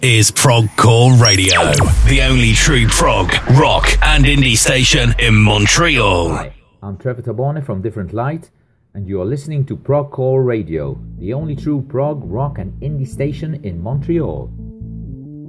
is Progcore Radio, the only true prog, rock and indie station in Montreal. Hi, I'm Trevor Tabone from Different Light, and you are listening to Progcore Radio, the only true prog, rock and indie station in Montreal.